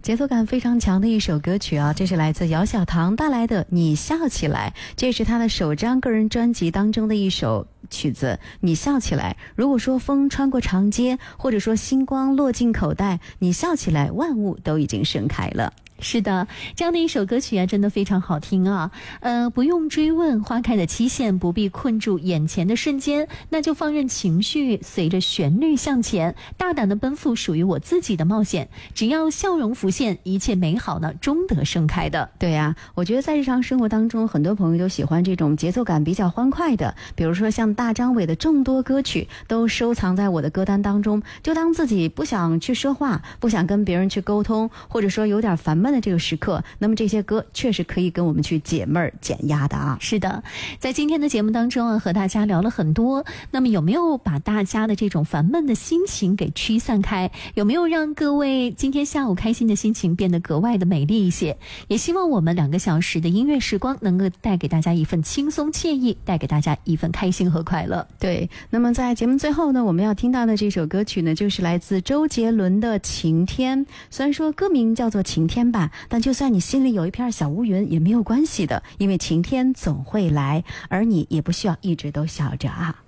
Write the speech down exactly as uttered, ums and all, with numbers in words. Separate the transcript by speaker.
Speaker 1: 节奏感非常强的一首歌曲啊，这是来自姚小棠带来的《你笑起来》，这是他的首张个人专辑当中的一首曲子。你笑起来，如果说风穿过长街，或者说星光落进口袋，你笑起来，万物都已经盛开了。
Speaker 2: 是的，这样的一首歌曲啊，真的非常好听啊。呃，不用追问花开的期限，不必困住眼前的瞬间，那就放任情绪随着旋律向前，大胆的奔赴属于我自己的冒险。只要笑容浮现，一切美好呢，终得盛开的。
Speaker 1: 对呀、啊，我觉得在日常生活当中，很多朋友都喜欢这种节奏感比较欢快的，比如说像大张伟的众多歌曲都收藏在我的歌单当中。就当自己不想去说话，不想跟别人去沟通，或者说有点烦闷的这个时刻，那么这些歌确实可以跟我们去解闷儿减压的啊。
Speaker 2: 是的，在今天的节目当中啊，和大家聊了很多，那么有没有把大家的这种烦闷的心情给驱散开？有没有让各位今天下午开心的心情变得格外的美丽一些？也希望我们两个小时的音乐时光能够带给大家一份轻松惬意，带给大家一份开心和快乐。
Speaker 1: 对，那么在节目最后呢，我们要听到的这首歌曲呢，就是来自周杰伦的《晴天》。虽然说歌名叫做《晴天》吧，但就算你心里有一片小乌云也没有关系的，因为晴天总会来，而你也不需要一直都笑着啊。